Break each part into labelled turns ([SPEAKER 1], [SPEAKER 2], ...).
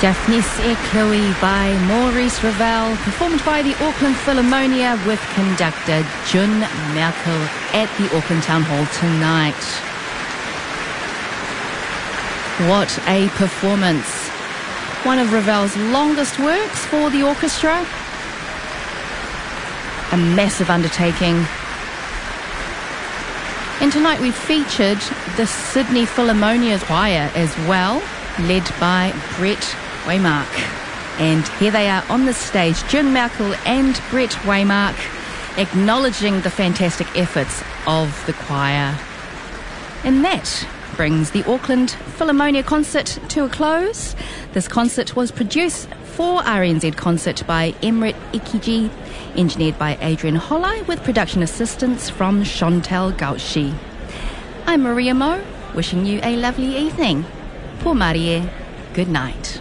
[SPEAKER 1] Daphnis e Chloe by Maurice Ravel, performed by the Auckland Philharmonia with conductor Jun Merkel at the Auckland Town Hall tonight. What a performance. One of Ravel's longest works for the orchestra. A massive undertaking. And tonight we've featured the Sydney Philharmonia's choir as well, led by Brett Waymark. And here they are on the stage, Jun Merkel and Brett Waymark, acknowledging the fantastic efforts of the choir. And that brings the Auckland Philharmonia concert to a close. This concert was produced for RNZ Concert by Emrit Ikiji, engineered by Adrian Holley, with production assistance from Chantal Gauchi. I'm Maria Mo, wishing you a lovely evening. Por Marie, good night.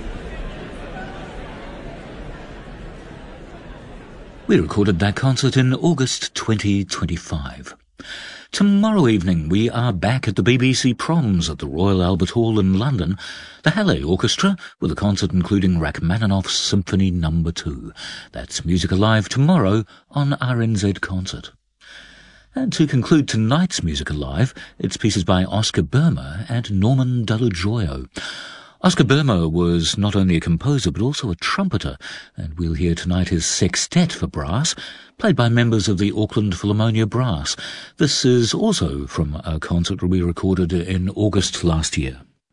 [SPEAKER 2] We recorded that concert in August 2025. Tomorrow evening we are back at the BBC Proms at the Royal Albert Hall in London. The Halle Orchestra with a concert including Rachmaninoff's Symphony No. 2. That's Music Alive tomorrow on RNZ Concert. And to conclude tonight's Music Alive, it's pieces by Oscar Burma and Norman Dall'Oglio. Oscar Burma was not only a composer but also a trumpeter, and we'll hear tonight his sextet for brass, played by members of the Auckland Philharmonia Brass. This is also from a concert we recorded in August last year.